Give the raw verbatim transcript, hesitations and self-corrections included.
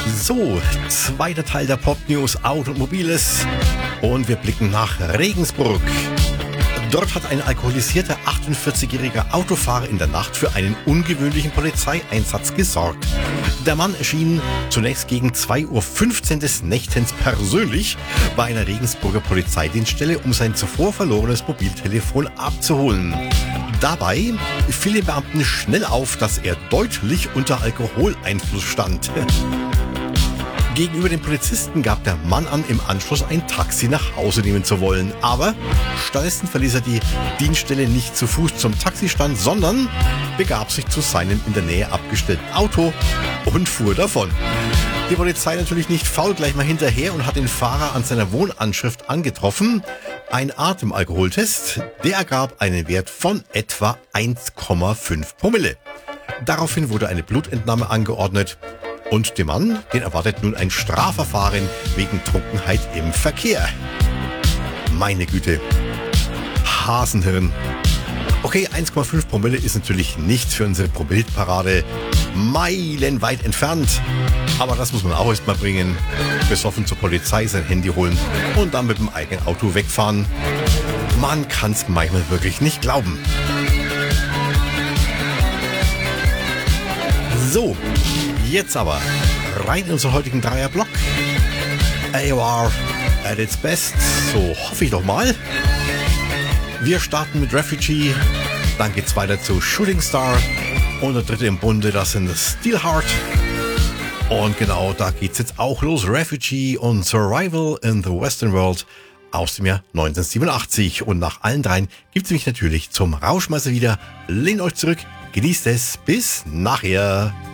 So, zweiter Teil der Pop News Automobiles und wir blicken nach Regensburg. Dort hat ein alkoholisierter achtundvierzigjähriger Autofahrer in der Nacht für einen ungewöhnlichen Polizeieinsatz gesorgt. Der Mann erschien zunächst gegen zwei Uhr fünfzehn des Nächtens persönlich bei einer Regensburger Polizeidienststelle, um sein zuvor verlorenes Mobiltelefon abzuholen. Dabei fiel den Beamten schnell auf, dass er deutlich unter Alkoholeinfluss stand. Gegenüber den Polizisten gab der Mann an, im Anschluss ein Taxi nach Hause nehmen zu wollen. Aber stattdessen verließ er die Dienststelle nicht zu Fuß zum Taxistand, sondern begab sich zu seinem in der Nähe abgestellten Auto und fuhr davon. Die Polizei natürlich nicht faul, gleich mal hinterher und hat den Fahrer an seiner Wohnanschrift angetroffen. Ein Atemalkoholtest, der ergab einen Wert von etwa eins Komma fünf Promille. Daraufhin wurde eine Blutentnahme angeordnet. Und dem Mann, den erwartet nun ein Strafverfahren wegen Trunkenheit im Verkehr. Meine Güte. Hasenhirn. Okay, eins Komma fünf Promille ist natürlich nichts für unsere Promilleparade. Meilenweit entfernt. Aber das muss man auch erst mal bringen. Besoffen zur Polizei sein Handy holen und dann mit dem eigenen Auto wegfahren. Man kann's manchmal wirklich nicht glauben. So. Jetzt aber rein in unseren heutigen Dreierblock. A O R at its best, so hoffe ich doch mal. Wir starten mit Refugee, dann geht's weiter zu Shooting Star und der dritte im Bunde, das sind Steelheart. Und genau, da geht's jetzt auch los. Refugee und Survival in the Western World aus dem Jahr neunzehnhundertsiebenundachtzig. Und nach allen dreien gibt's mich natürlich zum Rauschmeißer wieder. Lehnt euch zurück, genießt es, bis nachher.